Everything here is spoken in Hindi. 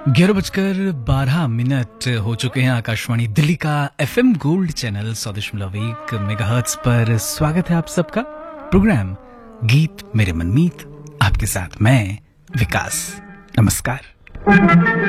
11:12 हो चुके हैं। आकाशवाणी दिल्ली का एफएम गोल्ड चैनल 100.1 मेगाहर्ट्ज पर स्वागत है आप सबका। प्रोग्राम गीत मेरे मनमीत, आपके साथ मैं विकास। नमस्कार।